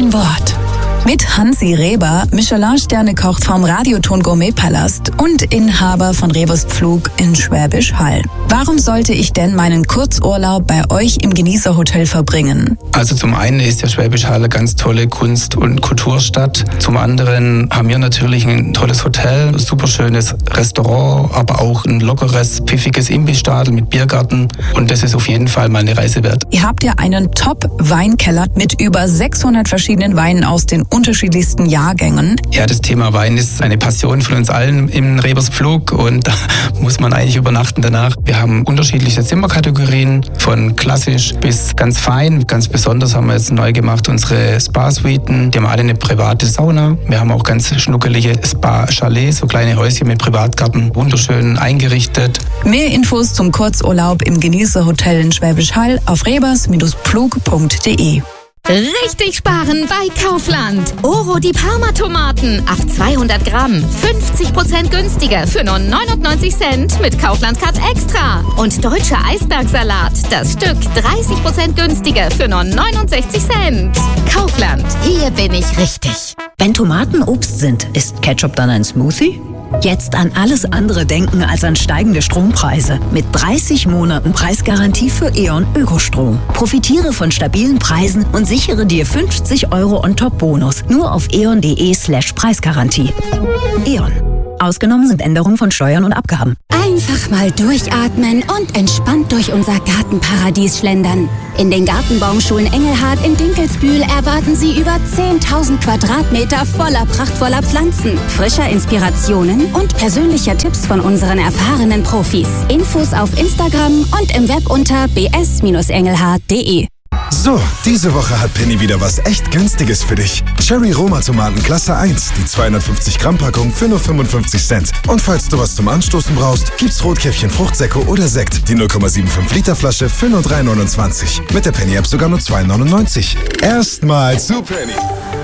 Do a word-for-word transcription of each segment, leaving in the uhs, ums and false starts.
ein Wort. Mit Hansi Reber, Michelin-Sterne-Koch vom Radioton Gourmet-Palast und Inhaber von Rebers Pflug in Schwäbisch Hall. Warum sollte ich denn meinen Kurzurlaub bei euch im Genießerhotel verbringen? Also zum einen ist ja Schwäbisch Hall eine ganz tolle Kunst- und Kulturstadt. Zum anderen haben wir natürlich ein tolles Hotel, super schönes Restaurant, aber auch ein lockeres, pfiffiges Imbissstadel mit Biergarten. Und das ist auf jeden Fall mal eine Reise wert. Ihr habt ja einen Top-Weinkeller mit über sechshundert verschiedenen Weinen aus den unterschiedlichsten Jahrgängen. Ja, das Thema Wein ist eine Passion von uns allen im Rebers Pflug und da muss man eigentlich übernachten danach. Wir haben unterschiedliche Zimmerkategorien, von klassisch bis ganz fein. Ganz besonders haben wir jetzt neu gemacht unsere Spa-Suiten. Die haben alle eine private Sauna. Wir haben auch ganz schnuckelige Spa-Chalets, so kleine Häuschen mit Privatgarten, wunderschön eingerichtet. Mehr Infos zum Kurzurlaub im Genießerhotel in Schwäbisch Hall auf rebers Pflug punkt de. Richtig sparen bei Kaufland. Oro die Parma-Tomaten auf zweihundert Gramm. fünfzig Prozent günstiger für nur neunundneunzig Cent mit Kaufland-Card Extra. Und deutscher Eisbergsalat. Das Stück dreißig Prozent günstiger für nur neunundsechzig Cent. Kaufland. Hier bin ich richtig. Wenn Tomaten Obst sind, ist Ketchup dann ein Smoothie? Jetzt an alles andere denken als an steigende Strompreise. Mit dreißig Monaten Preisgarantie für E.ON Ökostrom. Profitiere von stabilen Preisen und sichere dir fünfzig Euro On-Top-Bonus. Nur auf eon.de slash Preisgarantie. E.ON. Ausgenommen sind Änderungen von Steuern und Abgaben. Einfach mal durchatmen und entspannt durch unser Gartenparadies schlendern. In den Gartenbaumschulen Engelhardt in Dinkelsbühl erwarten Sie über zehntausend Quadratmeter voller prachtvoller Pflanzen, frischer Inspirationen und persönlicher Tipps von unseren erfahrenen Profis. Infos auf Instagram und im Web unter b s engelhardt punkt de. So, diese Woche hat Penny wieder was echt Günstiges für dich. Cherry Roma Tomaten Klasse eins, die zweihundertfünfzig Gramm Packung für nur fünfundfünfzig Cent. Und falls du was zum Anstoßen brauchst, gibt's Rotkäppchen Fruchtsäcke oder Sekt, die null Komma fünfundsiebzig Liter Flasche für nur drei neunundzwanzig. Mit der Penny App sogar nur zwei neunundneunzig. Erstmal zu Penny.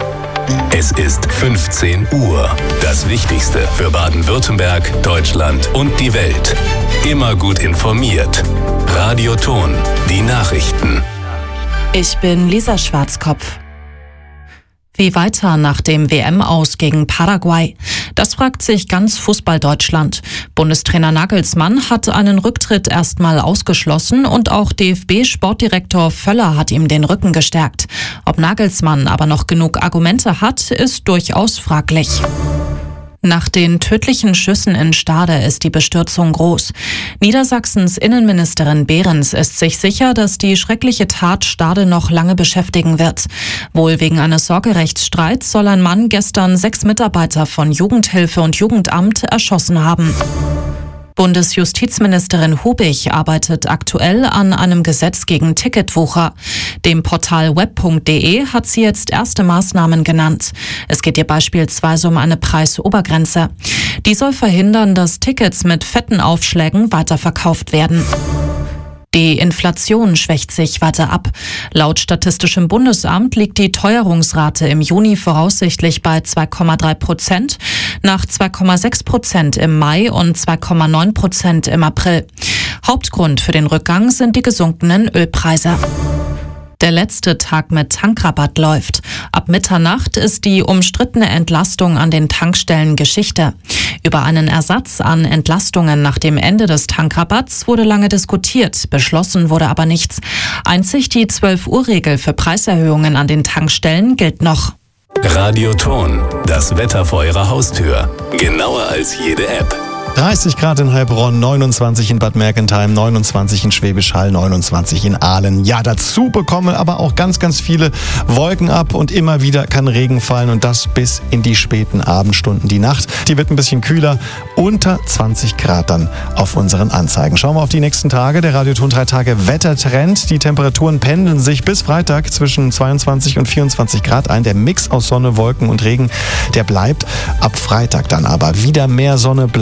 Es ist fünfzehn Uhr. Das Wichtigste für Baden-Württemberg, Deutschland und die Welt. Immer gut informiert. Radioton, die Nachrichten. Ich bin Lisa Schwarzkopf. Wie weiter nach dem W M-Aus gegen Paraguay? Das fragt sich ganz Fußball-Deutschland. Bundestrainer Nagelsmann hat einen Rücktritt erstmal ausgeschlossen und auch D F B-Sportdirektor Völler hat ihm den Rücken gestärkt. Ob Nagelsmann aber noch genug Argumente hat, ist durchaus fraglich. Nach den tödlichen Schüssen in Stade ist die Bestürzung groß. Niedersachsens Innenministerin Behrens ist sich sicher, dass die schreckliche Tat Stade noch lange beschäftigen wird. Wohl wegen eines Sorgerechtsstreits soll ein Mann gestern sechs Mitarbeiter von Jugendhilfe und Jugendamt erschossen haben. Bundesjustizministerin Hubig arbeitet aktuell an einem Gesetz gegen Ticketwucher. Dem Portal web punkt de hat sie jetzt erste Maßnahmen genannt. Es geht ihr beispielsweise um eine Preisobergrenze. Die soll verhindern, dass Tickets mit fetten Aufschlägen weiterverkauft werden. Die Inflation schwächt sich weiter ab. Laut Statistischem Bundesamt liegt die Teuerungsrate im Juni voraussichtlich bei zwei Komma drei Prozent, nach zwei Komma sechs Prozent im Mai und zwei Komma neun Prozent im April. Hauptgrund für den Rückgang sind die gesunkenen Ölpreise. Der letzte Tag mit Tankrabatt läuft. Ab Mitternacht ist die umstrittene Entlastung an den Tankstellen Geschichte. Über einen Ersatz an Entlastungen nach dem Ende des Tankrabatts wurde lange diskutiert, beschlossen wurde aber nichts. Einzig die zwölf-Uhr-Regel für Preiserhöhungen an den Tankstellen gilt noch. Radioton, das Wetter vor Ihrer Haustür. Genauer als jede App. dreißig Grad in Heilbronn, neunundzwanzig in Bad Mergentheim, neunundzwanzig in Schwäbisch Hall, neunundzwanzig in Aalen. Ja, dazu bekommen aber auch ganz, ganz viele Wolken ab und immer wieder kann Regen fallen und das bis in die späten Abendstunden. Die Nacht, die wird ein bisschen kühler, unter zwanzig Grad dann auf unseren Anzeigen. Schauen wir auf die nächsten Tage. Der Radioton drei Tage Wettertrend. Die Temperaturen pendeln sich bis Freitag zwischen zweiundzwanzig und vierundzwanzig Grad ein. Der Mix aus Sonne, Wolken und Regen, der bleibt ab Freitag dann aber wieder mehr Sonne, blauer Himmel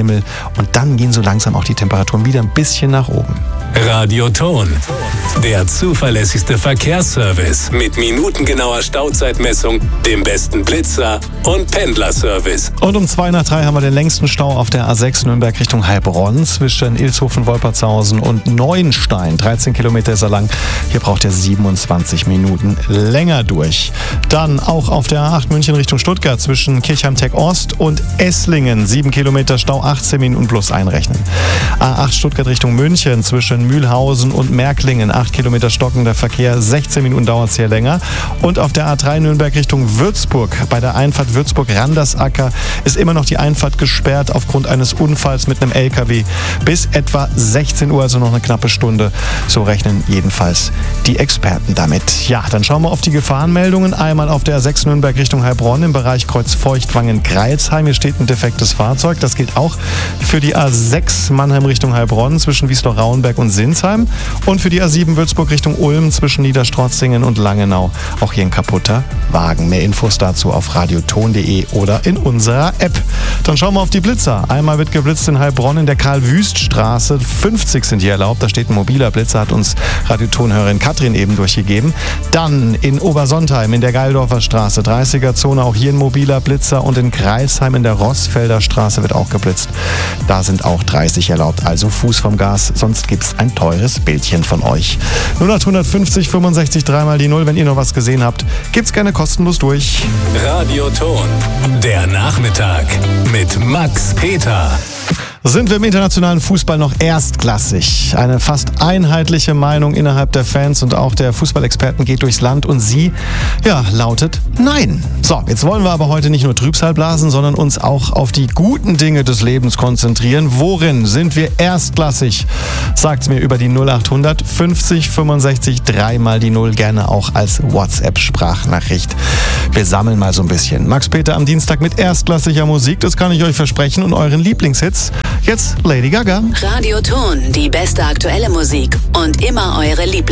Himmel und dann gehen so langsam auch die Temperaturen wieder ein bisschen nach oben. Radioton, der zuverlässigste Verkehrsservice mit minutengenauer Stauzeitmessung, dem besten Blitzer und Pendlerservice. Und um zwei nach drei haben wir den längsten Stau auf der A sechs Nürnberg Richtung Heilbronn zwischen Ilshofen, Wolpertshausen und Neuenstein. dreizehn Kilometer ist er lang. Hier braucht er siebenundzwanzig Minuten länger durch. Dann auch auf der A acht München Richtung Stuttgart zwischen Kirchheim-Tech Ost und Esslingen. sieben Kilometer Stau, achtzehn Minuten plus einrechnen. A acht Stuttgart Richtung München zwischen Mühlhausen und Märklingen. acht Kilometer stockender Verkehr, sechzehn Minuten dauert es hier länger. Und auf der A drei Nürnberg Richtung Würzburg, bei der Einfahrt Würzburg-Randersacker, ist immer noch die Einfahrt gesperrt aufgrund eines Unfalls mit einem L K W. Bis etwa sechzehn Uhr, also noch eine knappe Stunde. So rechnen jedenfalls die Experten damit. Ja, dann schauen wir auf die Gefahrenmeldungen. Einmal auf der A sechs Nürnberg Richtung Heilbronn im Bereich Kreuzfeuchtwangen-Greilsheim. Hier steht ein defektes Fahrzeug. Das gilt auch für die A sechs Mannheim Richtung Heilbronn zwischen Wiesloch-Rauenberg und Sinsheim und für die A sieben Würzburg Richtung Ulm zwischen Niederstrotzingen und Langenau. Auch hier ein kaputter Wagen. Mehr Infos dazu auf radioton punkt de oder in unserer App. Dann schauen wir auf die Blitzer. Einmal wird geblitzt in Heilbronn in der Karl-Wüst-Straße. fünfzig sind hier erlaubt. Da steht ein mobiler Blitzer, hat uns Radiotonhörerin Katrin eben durchgegeben. Dann in Obersontheim in der Geildorfer Straße, dreißiger Zone, auch hier ein mobiler Blitzer. Und in Greilsheim in der Rossfelder Straße wird auch geblitzt. Da sind auch dreißig erlaubt. Also Fuß vom Gas, sonst gibt es ein teures Bildchen von euch. null acht fünfzig fünfundsechzig dreimal die Null. Wenn ihr noch was gesehen habt, gibt's gerne kostenlos durch. Radioton, der Nachmittag mit Max Peter. Sind wir im internationalen Fußball noch erstklassig? Eine fast einheitliche Meinung innerhalb der Fans und auch der Fußballexperten geht durchs Land und sie, ja, lautet nein. So, jetzt wollen wir aber heute nicht nur Trübsal blasen, sondern uns auch auf die guten Dinge des Lebens konzentrieren. Worin sind wir erstklassig? Sagt's mir über die null acht fünfzig fünfundsechzig dreimal die Null, gerne auch als WhatsApp-Sprachnachricht. Wir sammeln mal so ein bisschen. Max Peter am Dienstag mit erstklassiger Musik, das kann ich euch versprechen, und euren Lieblingshits. Jetzt Lady Gaga. Radioton, die beste aktuelle Musik und immer eure Lieblings